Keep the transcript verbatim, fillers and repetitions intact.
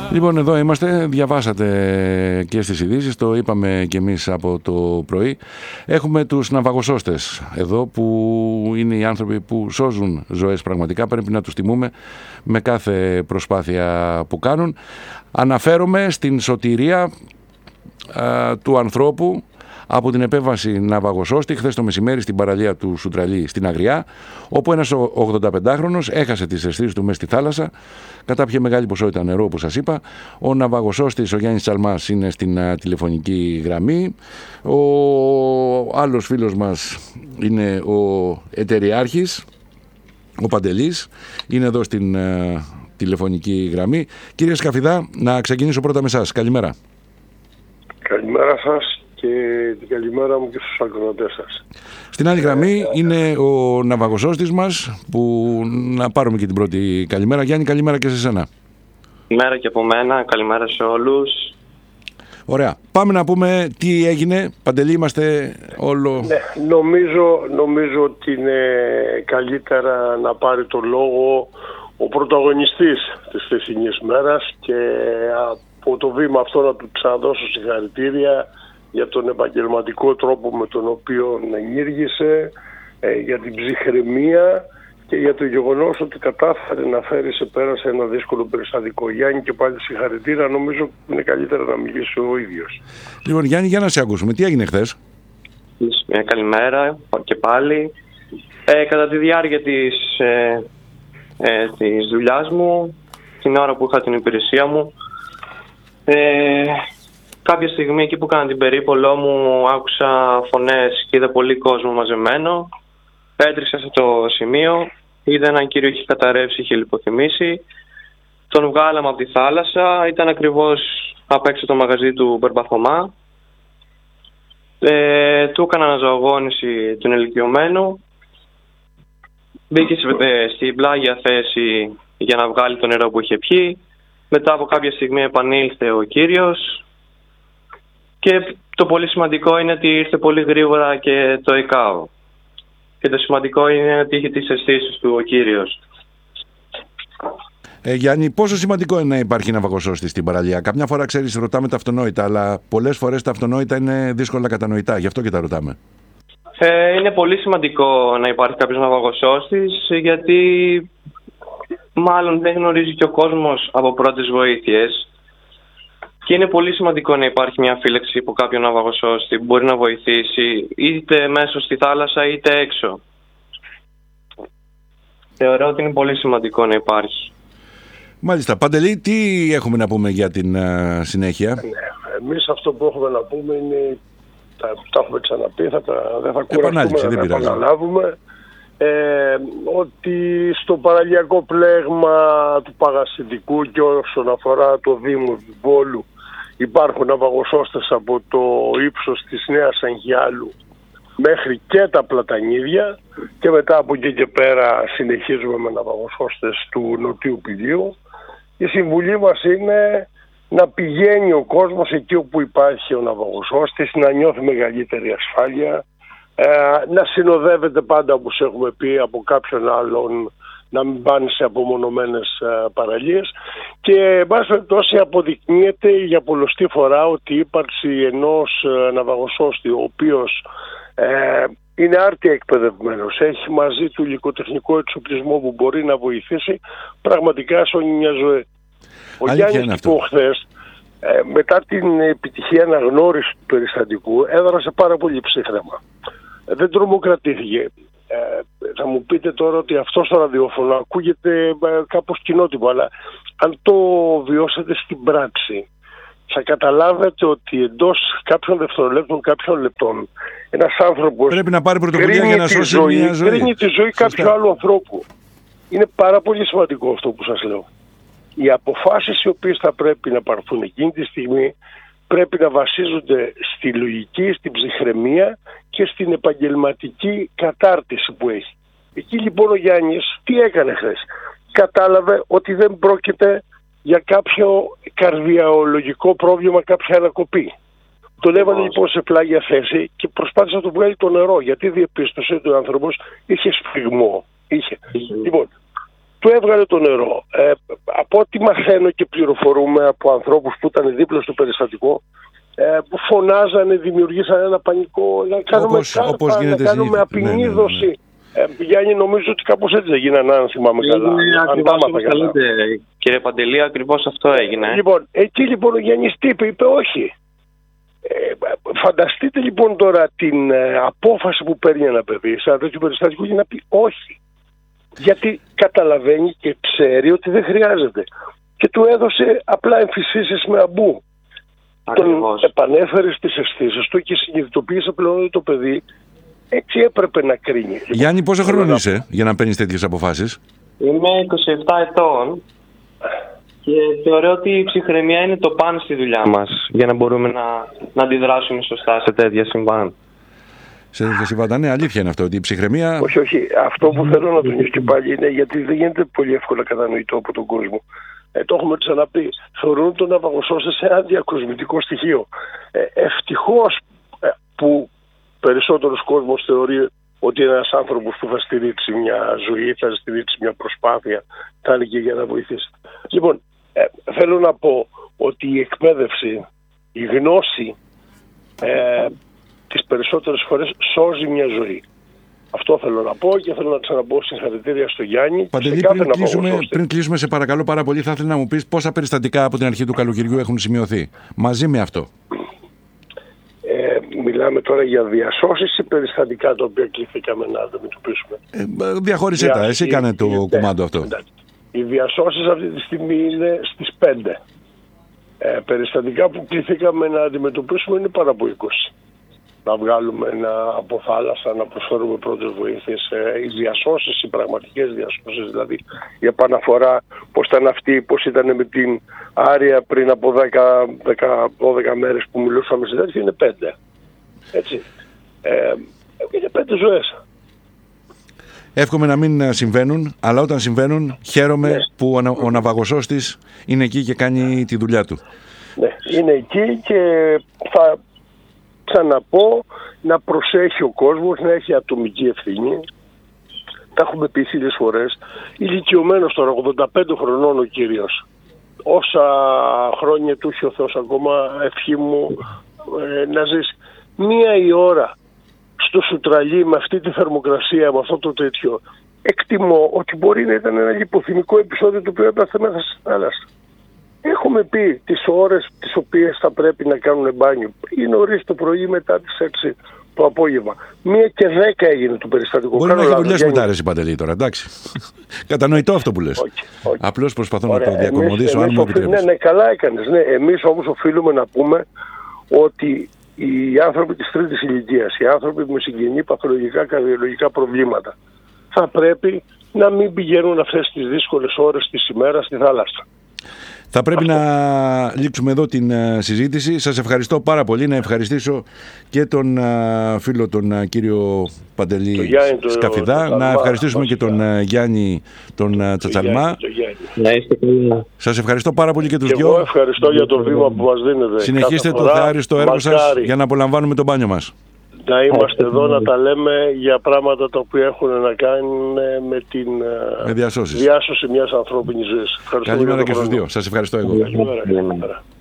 Λοιπόν, εδώ είμαστε, διαβάσατε και στις ειδήσεις, το είπαμε και εμείς από το πρωί. Έχουμε τους ναυαγοσώστες εδώ, που είναι οι άνθρωποι που σώζουν ζωές πραγματικά. Πρέπει να τους τιμούμε με κάθε προσπάθεια που κάνουν. Αναφέρομαι στην σωτηρία α, του ανθρώπου από την επέμβαση ναυαγοσώστη χθες το μεσημέρι στην παραλία του Σουτραλή στην Αγριά, όπου ένας ογδονταπεντάχρονος έχασε τις αισθήσεις του μέσα στη θάλασσα, κατάπιε μεγάλη ποσότητα νερό, όπως σας είπα. Ο ναυαγοσώστης, ο Γιάννης Τσαλμάς, είναι στην α, τηλεφωνική γραμμή. Ο άλλος φίλος μας είναι ο εταιριάρχης, ο Παντελής, είναι εδώ στην α, τηλεφωνική γραμμή. Κύριε Σκαφιδά, να ξεκινήσω πρώτα με εσάς. Καλημέρα. Καλημέρα σας και την καλημέρα μου και στους ακροατές σας. Στην άλλη γραμμή είναι ο ναυαγοσώστης μας, που να πάρουμε και την πρώτη καλημέρα. Γιάννη, καλημέρα και σε σένα. Καλημέρα και από μένα, καλημέρα σε όλους. Ωραία. Πάμε να πούμε τι έγινε. Παντελή, είμαστε όλο... Ναι, νομίζω, νομίζω ότι είναι καλύτερα να πάρει το λόγο ο πρωταγωνιστής της χθεσινής μέρας και από το βήμα αυτό να του ξαναδώσω συγχαρητήρια για τον επαγγελματικό τρόπο με τον οποίο ενήργησε, ε, για την ψυχραιμία και για το γεγονός ότι κατάφερε να φέρει σε πέρα σε ένα δύσκολο περιστατικό. Γιάννη, και πάλι συγχαρητήρια. Νομίζω είναι καλύτερα να μιλήσει ο ίδιος. Λοιπόν, Γιάννη, για να σε ακούσουμε. Τι έγινε χθες? Μια καλημέρα και πάλι. Ε, κατά τη διάρκεια της, ε, ε, της δουλειάς μου, την ώρα που είχα την υπηρεσία μου, ε, κάποια στιγμή εκεί που έκανα την περίπολό μου, άκουσα φωνές και είδα πολύ κόσμο μαζεμένο. Έτρεξα σε το σημείο, είδα έναν κύριο είχε καταρρεύσει, είχε λιποθυμήσει. Τον βγάλαμε από τη θάλασσα, ήταν ακριβώς απ' έξω το μαγαζί του Μπερμπαθωμά. Ε, του έκανα αναζωογόνηση του ηλικιωμένου. Μπήκε στην πλάγια θέση για να βγάλει το νερό που είχε πιει. Μετά από κάποια στιγμή επανήλθε ο κύριος. Και το πολύ σημαντικό είναι ότι ήρθε πολύ γρήγορα και το ΕΚΑΒ. Και το σημαντικό είναι ότι είχε τις αισθήσεις του ο κύριος. Ε, Γιάννη, πόσο σημαντικό είναι να υπάρχει ναυαγοσώστη στην παραλία? Καμιά φορά, ξέρεις, ρωτάμε τα αυτονόητα, αλλά πολλές φορές τα αυτονόητα είναι δύσκολα κατανοητά. Γι' αυτό και τα ρωτάμε. Ε, είναι πολύ σημαντικό να υπάρχει κάποιος ναυαγοσώστης, γιατί μάλλον δεν γνωρίζει και ο κόσμος από πρώτες βοήθειες. Και είναι πολύ σημαντικό να υπάρχει μια φύλαξη από κάποιον ναυαγοσώστη που μπορεί να βοηθήσει είτε μέσα στη θάλασσα είτε έξω. Θεωρώ ότι είναι πολύ σημαντικό να υπάρχει. Μάλιστα. Παντελή, τι έχουμε να πούμε για την uh, συνέχεια? Ναι, εμείς αυτό που έχουμε να πούμε είναι, τα, τα έχουμε ξαναπεί, θα τα, δεν θα κουραστούμε να τα επαναλάβουμε, ε, ότι στο παραλιακό πλέγμα του Παγασιδικού και όσον αφορά το Δήμο Βόλου υπάρχουν ναυαγοσώστες από το ύψος της Νέας Αγιάλου μέχρι και τα Πλατανίδια, και μετά από εκεί και πέρα συνεχίζουμε με ναυαγοσώστες του Νοτιού Πηδίου. Η συμβουλή μας είναι να πηγαίνει ο κόσμος εκεί όπου υπάρχει ο ναυαγοσώστης, να νιώθει μεγαλύτερη ασφάλεια, ε, να συνοδεύεται πάντα, όπως έχουμε πει, από κάποιον άλλον, να μην πάνε σε απομονωμένες ε, παραλίες. Και εν πάση περιπτώσει αποδεικνύεται για πολλοστή φορά ότι η ύπαρξη ενός ε, ναυαγοσώστη, ο οποίος ε, είναι άρτια εκπαιδευμένος, έχει μαζί του υλικοτεχνικό εξοπλισμό που μπορεί να βοηθήσει, πραγματικά σώνει μια ζωή. Ο Γιάννης που χθες, ε, μετά την επιτυχία αναγνώριση του περιστατικού, έδρασε πάρα πολύ ψύχραιμα. Ε, δεν τρομοκρατήθηκε. Ε, θα μου πείτε τώρα ότι αυτό στο ραδιόφωνο ακούγεται ε, κάπως κοινότυπο, αλλά αν το βιώσετε στην πράξη, θα καταλάβετε ότι εντός κάποιων δευτερολέπτων, κάποιων λεπτών, ένας άνθρωπος πρέπει να πάρει πρωτοβουλία για να σώσει ζωή, μια ζωή. Κρίνει τη ζωή κάποιου άλλου ανθρώπου. Είναι πάρα πολύ σημαντικό αυτό που σας λέω. Οι αποφάσεις οι οποίες θα πρέπει να πάρθουν εκείνη τη στιγμή πρέπει να βασίζονται στη λογική, στην ψυχραιμία και στην επαγγελματική κατάρτιση που έχει. Εκεί λοιπόν ο Γιάννης τι έκανε χθες? Κατάλαβε ότι δεν πρόκειται για κάποιο καρδιολογικό πρόβλημα, κάποια ανακοπή. Τον έβαλε λοιπόν σε πλάγια θέση και προσπάθησε να του βγάλει το νερό, γιατί διεπίστωσε ότι ο άνθρωπος είχε σφιγμό. Είχε. Mm-hmm. Λοιπόν, του έβγαλε το νερό. Ε, από ό,τι μαθαίνω και πληροφορούμε από ανθρώπους που ήταν δίπλα στο περιστατικό, ε, που φωνάζανε, δημιουργήσαν ένα πανικό, να κάνουμε, όπως, κάρπα, όπως να κάνουμε απεινίδωση. Ναι, ναι, ναι. Ε, Γιάννη, νομίζω ότι κάπως έτσι δεν γίνανε, αν θυμάμαι καλά. Ακριβώς, κύριε Παντελή, ακριβώς αυτό έγινε. Λοιπόν, εκεί λοιπόν ο Γιάννης τι είπε, είπε όχι. Ε, φανταστείτε λοιπόν τώρα την ε, απόφαση που παίρνει ένα παιδί σε ένα τέτοιο περιστατικό για να πει όχι. Γιατί καταλαβαίνει και ξέρει ότι δεν χρειάζεται. Και του έδωσε απλά εμφυσίσεις με αμπού. Ακριβώς. Τον επανέφερε στις αισθήσεις του και συνειδητοποίησε πλέον ότι το παιδί έτσι έπρεπε να κρίνει. Γιάννη, πόσο χρόνο είσαι για να παίρνεις τέτοιες αποφάσεις? Είμαι είκοσι επτά ετών και θεωρώ ότι η ψυχραιμία είναι το παν στη δουλειά μας για να μπορούμε να, να αντιδράσουμε σωστά σε τέτοια συμβάν. Σε τέτοια συμβάντα, ναι, αλήθεια είναι αυτό, ότι η ψυχραιμία... Όχι, όχι. Αυτό που θέλω να τονίσω και πάλι είναι γιατί δεν γίνεται πολύ εύκολα κατανοητό από τον κόσμο. Ε, το έχουμε ξαναπεί. Θεωρούν τον ναυαγοσώστη σε ένα διακοσμητικό στοιχείο. Ε, ευτυχώς ε, που περισσότερος κόσμος θεωρεί ότι ένας άνθρωπος που θα στηρίξει μια ζωή, θα στηρίξει μια προσπάθεια, θα είναι και για να βοηθήσει. Λοιπόν, ε, θέλω να πω ότι η εκπαίδευση, η γνώση, ε, τις περισσότερες φορές σώζει μια ζωή. Αυτό θέλω να πω και θέλω να ξαναπώ συγχαρητήρια στο Γιάννη. Παντελή, πριν κλείσουμε, πριν κλείσουμε σε παρακαλώ πάρα πολύ, θα ήθελα να μου πεις πόσα περιστατικά από την αρχή του καλοκαιριού έχουν σημειωθεί μαζί με αυτό. Ε, μιλάμε τώρα για διασώσεις ή περιστατικά τα οποία κληθήκαμε να αντιμετωπίσουμε? Ε, διαχώρισέ τα, εσύ κάνε το η, κουμάντο αυτό. Εντάξει. Οι διασώσεις αυτή τη στιγμή είναι στις πέντε. Ε, περιστατικά που κληθήκαμε να αντιμετωπίσουμε είναι πάρα από είκοσι. Να βγάλουμε ένα από θάλασσα, να προσφέρουμε πρώτες βοήθειες. Ε, οι διασώσεις, οι πραγματικές διασώσεις, δηλαδή η επαναφορά, πώς ήταν αυτή, πώς ήταν με την Άρια πριν από δέκα με δώδεκα μέρες που μιλούσαμε σε τέτοιο, είναι πέντε. Έτσι. Ε, είναι πέντε ζωές. Εύχομαι να μην συμβαίνουν, αλλά όταν συμβαίνουν χαίρομαι ναι. που ο, ο ναυαγοσώστης είναι εκεί και κάνει τη δουλειά του. Ναι, είναι εκεί και θα ξαναπώ να προσέχει ο κόσμος, να έχει ατομική ευθύνη. Τα έχουμε πει χίλιες φορές. Ηλικιωμένος τώρα, ογδόντα πέντε χρονών ο κύριος. Όσα χρόνια του έχει ο Θεός ακόμα, ευχή μου ε, να ζεις μία η ώρα στο σουτραλί με αυτή τη θερμοκρασία, με αυτό το τέτοιο. Εκτιμώ ότι μπορεί να ήταν ένα λιποθυμικό επεισόδιο το οποίο έπαθε μέσα στη θάλασσα. Έχουμε πει τις ώρες τις οποίες θα πρέπει να κάνουν μπάνιο. Είναι νωρίς το πρωί μετά τις έξι το απόγευμα. Μία και δέκα έγινε το περιστατικό. Μπορεί να έχει δουλειές μετά, αρέσει Παντελή τώρα, εντάξει. Κατανοητό αυτό που λες. Όχι, όχι. Απλώς προσπαθώ Ωραία, να το διακομωδήσω, αν μου επιτρέπεις. Ναι, ναι, καλά έκανες. Ναι. Εμείς όμως οφείλουμε να πούμε ότι οι άνθρωποι της τρίτης ηλικίας, οι άνθρωποι με συγγενή παθολογικά, καρδιολογικά προβλήματα, θα πρέπει να μην πηγαίνουν αυτές τις δύσκολες ώρες της ημέρας στη θάλασσα. Θα πρέπει Αυτό. να λήξουμε εδώ την uh, συζήτηση. Σας ευχαριστώ πάρα πολύ. Να ευχαριστήσω και τον uh, φίλο τον uh, κύριο Παντελή Γιάννη, Σκαφιδά. Το, να ευχαριστήσουμε και τον uh, Γιάννη τον uh, Τσατσαλμά. Σας ευχαριστώ πάρα πολύ και τους δυο. Εγώ ευχαριστώ για το βήμα που μας δίνετε. Συνεχίστε το θεάριστο έργο σας για να απολαμβάνουμε τον μπάνιο μας. Να είμαστε εδώ να τα λέμε για πράγματα τα οποία έχουν να κάνουν με την με διάσωση μιας ανθρώπινης ζωής. Καλημέρα και στους δύο. Σας ευχαριστώ εγώ. Καλημέρα.